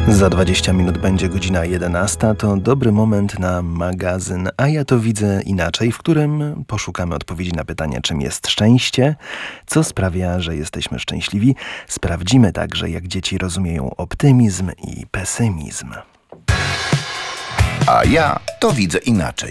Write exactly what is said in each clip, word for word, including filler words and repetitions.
Za dwadzieścia minut będzie godzina jedenasta. To dobry moment na magazyn A ja to widzę inaczej, w którym poszukamy odpowiedzi na pytanie, czym jest szczęście, co sprawia, że jesteśmy szczęśliwi. Sprawdzimy także, jak dzieci rozumieją optymizm i pesymizm. A ja to widzę inaczej.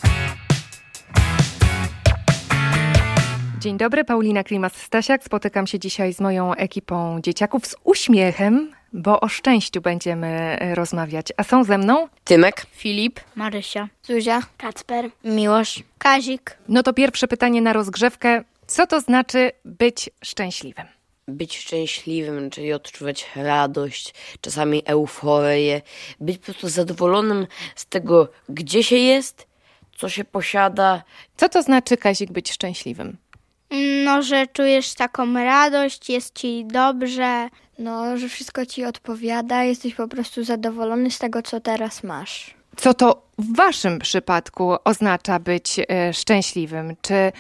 Dzień dobry, Paulina Klimas-Stasiak. Spotykam się dzisiaj z moją ekipą dzieciaków z uśmiechem, bo o szczęściu będziemy rozmawiać. A są ze mną Tymek, Filip, Marysia, Zuzia, Kacper, Miłosz, Kazik. No to pierwsze pytanie na rozgrzewkę. Co to znaczy być szczęśliwym? być szczęśliwym, czyli odczuwać radość, czasami euforię, być po prostu zadowolonym z tego, gdzie się jest, co się posiada. Co to znaczy, Kazik, być szczęśliwym? No, że czujesz taką radość, jest ci dobrze. No, że wszystko ci odpowiada, jesteś po prostu zadowolony z tego, co teraz masz. Co to w waszym przypadku oznacza być e, szczęśliwym? Czy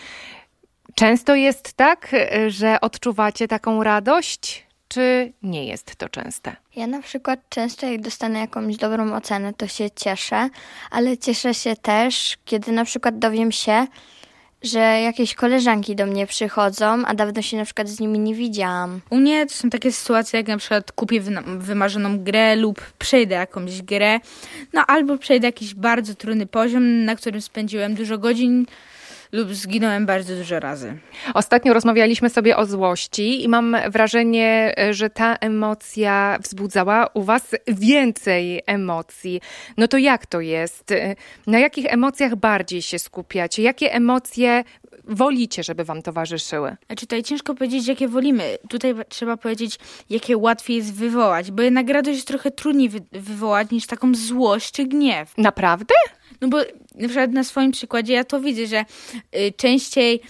często jest tak, e, że odczuwacie taką radość, czy nie jest to częste? Ja na przykład często jak dostanę jakąś dobrą ocenę, to się cieszę, ale cieszę się też, kiedy na przykład dowiem się, że jakieś koleżanki do mnie przychodzą, a dawno się na przykład z nimi nie widziałam. U mnie to są takie sytuacje, jak na przykład kupię wymarzoną grę lub przejdę jakąś grę, no albo przejdę jakiś bardzo trudny poziom, na którym spędziłem dużo godzin lub zginąłem bardzo dużo razy. Ostatnio rozmawialiśmy sobie o złości i mam wrażenie, że ta emocja wzbudzała u was więcej emocji. No to jak to jest? Na jakich emocjach bardziej się skupiacie? Jakie emocje wolicie, żeby wam towarzyszyły? Znaczy tutaj ciężko powiedzieć, jakie wolimy. Tutaj trzeba powiedzieć, jakie łatwiej jest wywołać, bo jednak radość jest trochę trudniej wy- wywołać niż taką złość czy gniew. Naprawdę? No bo na przykład na swoim przykładzie ja to widzę, że y, częściej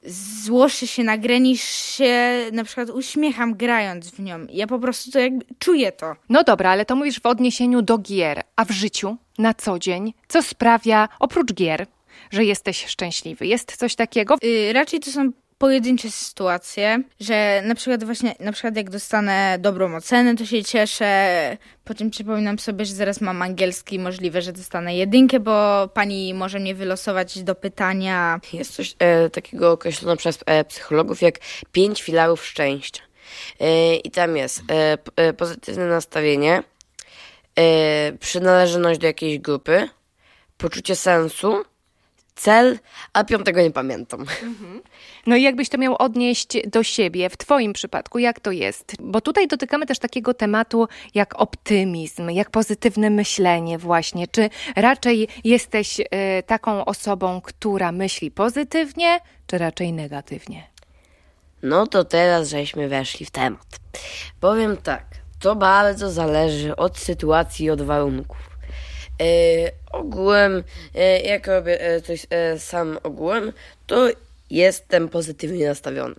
złoszę się na grę niż się na przykład uśmiecham grając w nią. Ja po prostu to jakby czuję to. No dobra, ale to mówisz w odniesieniu do gier, a w życiu, na co dzień, co sprawia, oprócz gier, że jesteś szczęśliwy? Jest coś takiego? Y, raczej to są pojedyncze sytuacje, że na przykład właśnie, na przykład jak dostanę dobrą ocenę, to się cieszę, po czym przypominam sobie, że zaraz mam angielski, możliwe, że dostanę jedynkę, bo pani może mnie wylosować do pytania. Jest coś e, takiego określone przez e, psychologów jak pięć filarów szczęścia. E, I tam jest e, p, e, pozytywne nastawienie, e, przynależność do jakiejś grupy, poczucie sensu, cel, a piątego nie pamiętam. Mhm. No i jakbyś to miał odnieść do siebie, w twoim przypadku, jak to jest? Bo tutaj dotykamy też takiego tematu jak optymizm, jak pozytywne myślenie właśnie. Czy raczej jesteś y, taką osobą, która myśli pozytywnie, czy raczej negatywnie? No to teraz żeśmy weszli w temat. Powiem tak, to bardzo zależy od sytuacji i od warunków. E, ogółem, e, jak robię e, coś e, sam ogółem, to jestem pozytywnie nastawiony.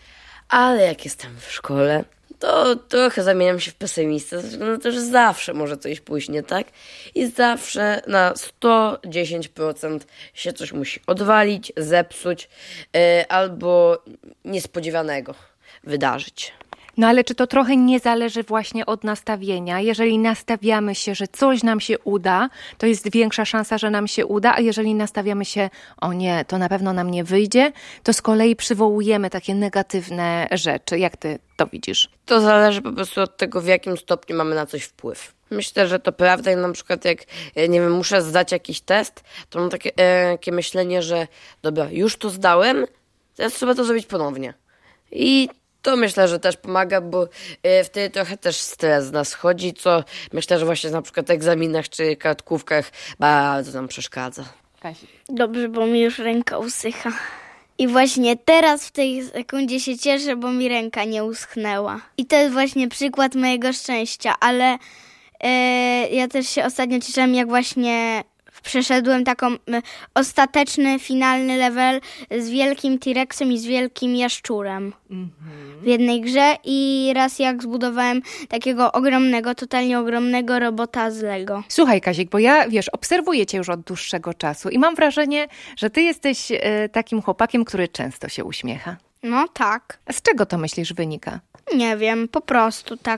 Ale jak jestem w szkole, to trochę zamieniam się w pesymistę, no to, że zawsze może coś pójść nie tak i zawsze na sto dziesięć procent się coś musi odwalić, zepsuć e, albo niespodziewanego wydarzyć. No ale czy to trochę nie zależy właśnie od nastawienia? Jeżeli nastawiamy się, że coś nam się uda, to jest większa szansa, że nam się uda, a jeżeli nastawiamy się, o nie, to na pewno nam nie wyjdzie, to z kolei przywołujemy takie negatywne rzeczy. Jak ty to widzisz? To zależy po prostu od tego, w jakim stopniu mamy na coś wpływ. Myślę, że to prawda i na przykład jak, nie wiem, muszę zdać jakiś test, to mam takie, e, takie myślenie, że dobra, już to zdałem, teraz trzeba to zrobić ponownie. I to myślę, że też pomaga, bo y, wtedy trochę też stres z nas chodzi, co myślę, że właśnie na przykład egzaminach czy kartkówkach bardzo nam przeszkadza. Kazik. Dobrze, bo mi już ręka usycha. I właśnie teraz w tej sekundzie się cieszę, bo mi ręka nie uschnęła. I to jest właśnie przykład mojego szczęścia, ale yy, ja też się ostatnio cieszyłam, jak właśnie przeszedłem taką y, ostateczny, finalny level z wielkim T-Rexem i z wielkim jaszczurem mm-hmm. w jednej grze i raz jak zbudowałem takiego ogromnego, totalnie ogromnego robota z Lego. Słuchaj, Kazik, bo ja, wiesz, obserwuję cię już od dłuższego czasu i mam wrażenie, że ty jesteś y, takim chłopakiem, który często się uśmiecha. No tak. A z czego to myślisz wynika? Nie wiem, po prostu tak.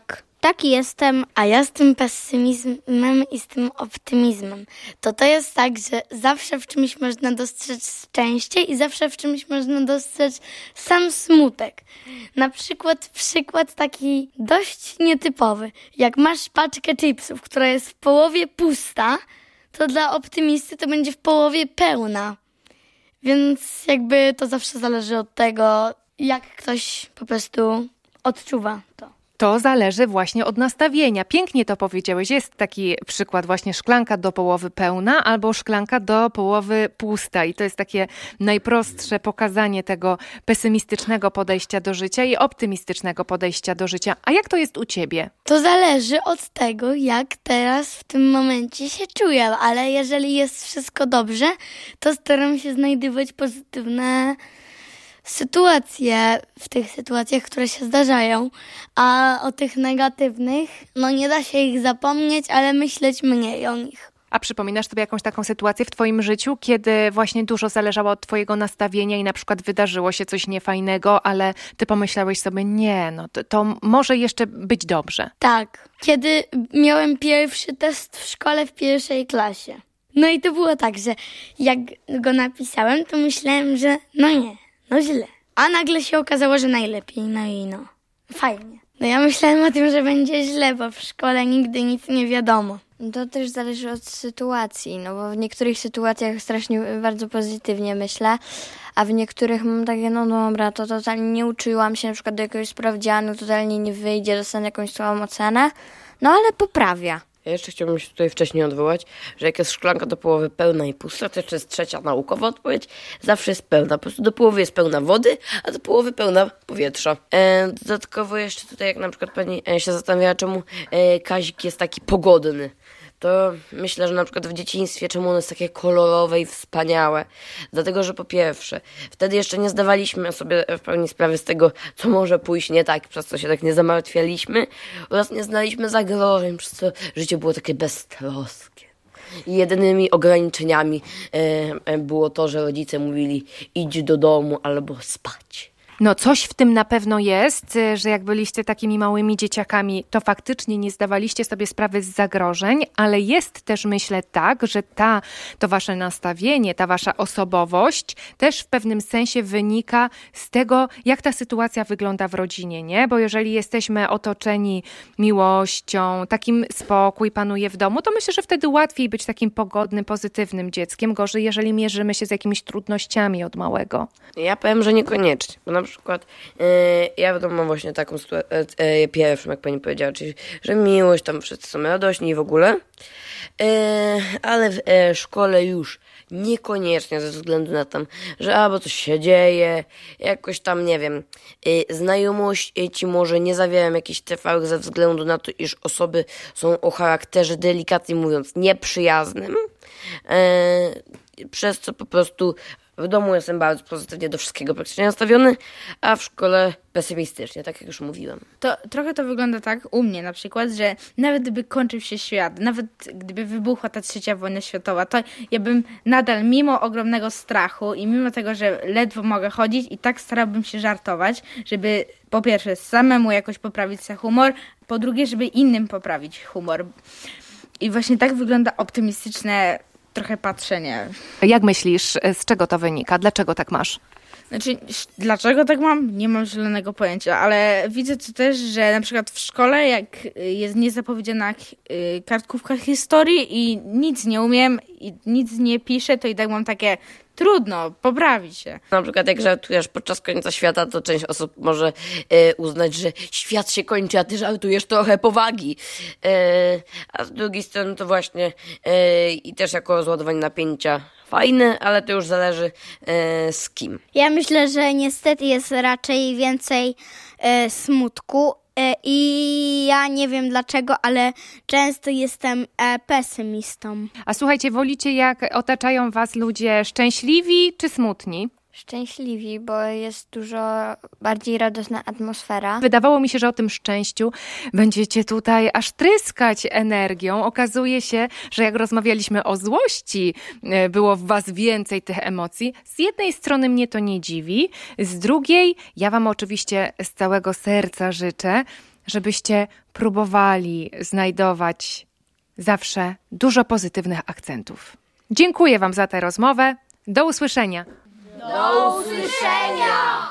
taki jestem. A ja z tym pesymizmem i z tym optymizmem, to to jest tak, że zawsze w czymś można dostrzec szczęście i zawsze w czymś można dostrzec sam smutek. Na przykład przykład taki dość nietypowy. Jak masz paczkę chipsów, która jest w połowie pusta, to dla optymisty to będzie w połowie pełna. Więc jakby to zawsze zależy od tego, jak ktoś po prostu odczuwa to. To zależy właśnie od nastawienia. Pięknie to powiedziałeś. Jest taki przykład właśnie szklanka do połowy pełna albo szklanka do połowy pusta. I to jest takie najprostsze pokazanie tego pesymistycznego podejścia do życia i optymistycznego podejścia do życia. A jak to jest u ciebie? To zależy od tego, jak teraz w tym momencie się czuję, ale jeżeli jest wszystko dobrze, to staram się znajdywać pozytywne sytuacje w tych sytuacjach, które się zdarzają, a o tych negatywnych, no nie da się ich zapomnieć, ale myśleć mniej o nich. A przypominasz sobie jakąś taką sytuację w twoim życiu, kiedy właśnie dużo zależało od twojego nastawienia i na przykład wydarzyło się coś niefajnego, ale ty pomyślałeś sobie, nie, no to, to może jeszcze być dobrze. Tak, kiedy miałem pierwszy test w szkole w pierwszej klasie. No i to było tak, że jak go napisałem, to myślałem, że no nie, no źle. A nagle się okazało, że najlepiej, no i no, fajnie. No ja myślałem o tym, że będzie źle, bo w szkole nigdy nic nie wiadomo. To też zależy od sytuacji, no bo w niektórych sytuacjach strasznie bardzo pozytywnie myślę, a w niektórych mam takie, no dobra, to totalnie nie uczyłam się na przykład do jakiegoś sprawdzianu, totalnie nie wyjdzie, dostanę jakąś słabą ocenę, no ale poprawia. Ja jeszcze chciałbym się tutaj wcześniej odwołać, że jak jest szklanka do połowy pełna i pusta, to jeszcze jest trzecia naukowa odpowiedź. Zawsze jest pełna. Po prostu do połowy jest pełna wody, a do połowy pełna powietrza. E, dodatkowo jeszcze tutaj, jak na przykład pani e, się zastanawiała, czemu e, Kazik jest taki pogodny. To myślę, że na przykład w dzieciństwie, czemu ono jest takie kolorowe i wspaniałe. Dlatego, że po pierwsze, wtedy jeszcze nie zdawaliśmy sobie w pełni sprawy z tego, co może pójść nie tak, przez co się tak nie zamartwialiśmy, oraz nie znaliśmy zagrożeń, przez co życie było takie beztroskie. I jedynymi ograniczeniami e, e, było to, że rodzice mówili idź do domu albo spać. No coś w tym na pewno jest, że jak byliście takimi małymi dzieciakami, to faktycznie nie zdawaliście sobie sprawy z zagrożeń, ale jest też, myślę, tak, że ta, to wasze nastawienie, ta wasza osobowość też w pewnym sensie wynika z tego, jak ta sytuacja wygląda w rodzinie, nie? Bo jeżeli jesteśmy otoczeni miłością, takim spokój panuje w domu, to myślę, że wtedy łatwiej być takim pogodnym, pozytywnym dzieckiem, gorzej, jeżeli mierzymy się z jakimiś trudnościami od małego. Ja powiem, że niekoniecznie, bo na przykład yy, ja mam właśnie taką sytuację, yy, pierwszą, jak pani powiedziała, czyli, że miłość, tam wszyscy są radośni i w ogóle, yy, ale w yy, szkole już niekoniecznie ze względu na to, że albo coś się dzieje, jakoś tam, nie wiem, yy, znajomości może nie zawierają jakichś trwałych ze względu na to, iż osoby są o charakterze, delikatnie mówiąc, nieprzyjaznym, yy, przez co po prostu w domu jestem bardzo pozytywnie do wszystkiego praktycznie nastawiony, a w szkole pesymistycznie, tak jak już mówiłem. To trochę to wygląda tak u mnie na przykład, że nawet gdyby kończył się świat, nawet gdyby wybuchła ta trzecia wojna światowa, to ja bym nadal mimo ogromnego strachu i mimo tego, że ledwo mogę chodzić, i tak starałbym się żartować, żeby po pierwsze samemu jakoś poprawić sobie humor, po drugie, żeby innym poprawić humor. I właśnie tak wygląda optymistyczne trochę patrzenie. Jak myślisz, z czego to wynika? Dlaczego tak masz? Znaczy, dlaczego tak mam? Nie mam zielonego pojęcia, ale widzę to też, że na przykład w szkole, jak jest niezapowiedziana kartkówka historii i nic nie umiem i nic nie piszę, to i tak mam takie trudno, poprawić się. Na przykład jak żartujesz podczas końca świata, to część osób może e, uznać, że świat się kończy, a ty żartujesz trochę powagi. E, a z drugiej strony to właśnie e, i też jako rozładowanie napięcia fajne, ale to już zależy e, z kim. Ja myślę, że niestety jest raczej więcej e, smutku e, i ja nie wiem dlaczego, ale często jestem e, pesymistą. A słuchajcie, wolicie, jak otaczają was ludzie szczęśliwi czy smutni? Szczęśliwi, bo jest dużo bardziej radosna atmosfera. Wydawało mi się, że o tym szczęściu będziecie tutaj aż tryskać energią. Okazuje się, że jak rozmawialiśmy o złości, było w was więcej tych emocji. Z jednej strony mnie to nie dziwi, z drugiej ja wam oczywiście z całego serca życzę, żebyście próbowali znajdować zawsze dużo pozytywnych akcentów. Dziękuję Wam za tę rozmowę. Do usłyszenia. Do usłyszenia!